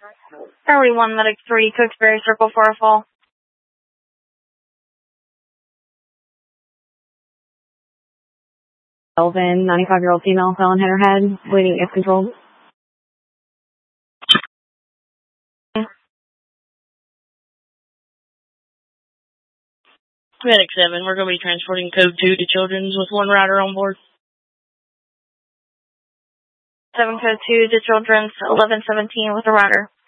Priority 1, Medic 3, Cokesbury, circle for a fall. Elvin, 95-year-old female, fell and hit her head, bleeding if controlled. Medic 7, we're going to be transporting code 2 to Children's with one rider on board. 7 code 2 to Children's, 1117 with a rider.